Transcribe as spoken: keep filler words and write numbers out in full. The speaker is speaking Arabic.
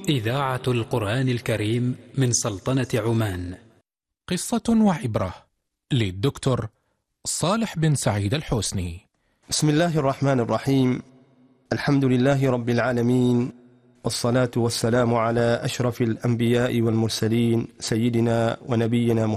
إذاعة القرآن الكريم من سلطنة عمان. قصة وعبرة للدكتور صالح بن سعيد الحسني. بسم الله الرحمن الرحيم. الحمد لله رب العالمين، والصلاة والسلام على أشرف الأنبياء والمرسلين، سيدنا ونبينا محمد